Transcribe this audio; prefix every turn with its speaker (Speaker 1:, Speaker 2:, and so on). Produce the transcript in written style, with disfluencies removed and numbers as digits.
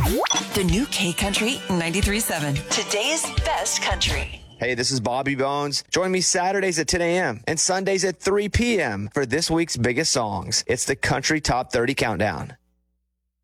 Speaker 1: The new K Country 93.7. Today's best country.
Speaker 2: Hey, this is Bobby Bones. Join me Saturdays at 10 a.m. and Sundays at 3 p.m. for this week's biggest songs. It's the Country Top 30 Countdown.